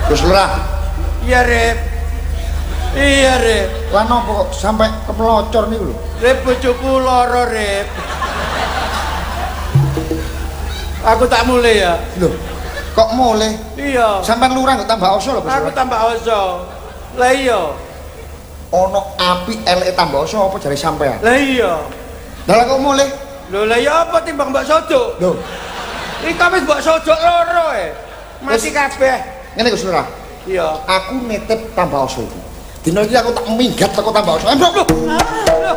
Gus Lurah. Iya, Rip. Iya, Rip. Lah nopo kok sampai kepelocor niku lho? Rip bojoku lara, Rip. Aku tak mulai ya. Lho, kok mulai? Iya. Sampai lurah kok tambah oso lho, Gus Aku Lurah. tambah oso. Lah iya. Ono api eleke tambah oso apa jare sampean? Lah iya. Lah kok mulai? Lho lah ya apa timbang mbak sodok? Lho, Iki wis mbak sodok loro Mati kabeh. ngene Gus Lurah. Iya. Aku nitip tambah oso iki. Dina iki aku tak minggat teko tambah oso. Embrok lho. Loh,